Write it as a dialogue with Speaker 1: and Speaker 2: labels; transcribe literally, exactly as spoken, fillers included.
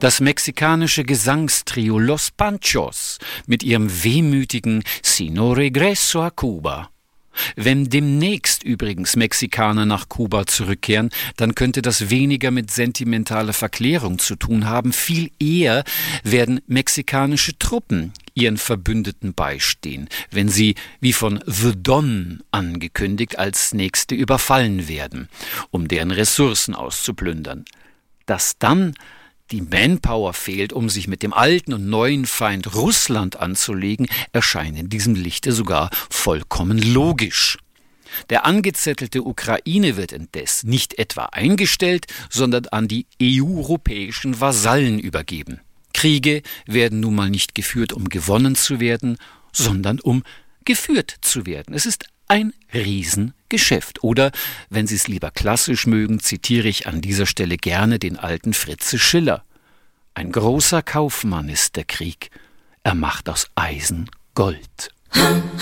Speaker 1: Das mexikanische Gesangstrio Los Panchos mit ihrem wehmütigen Si no regreso a Cuba. Wenn demnächst übrigens Mexikaner nach Kuba zurückkehren, dann könnte das weniger mit sentimentaler Verklärung zu tun haben. Viel eher werden mexikanische Truppen ihren Verbündeten beistehen, wenn sie, wie von The Don angekündigt, als Nächste überfallen werden, um deren Ressourcen auszuplündern. Dass dann die Manpower fehlt, um sich mit dem alten und neuen Feind Russland anzulegen, erscheint in diesem Lichte sogar vollkommen logisch. Der angezettelte Ukraine wird indes nicht etwa eingestellt, sondern an die europäischen Vasallen übergeben. Kriege werden nun mal nicht geführt, um gewonnen zu werden, sondern um geführt zu werden. Es ist ein Riesengeschäft. Oder, wenn Sie es lieber klassisch mögen, zitiere ich an dieser Stelle gerne den alten Fritze Schiller. Ein großer Kaufmann ist der Krieg. Er macht aus Eisen Gold.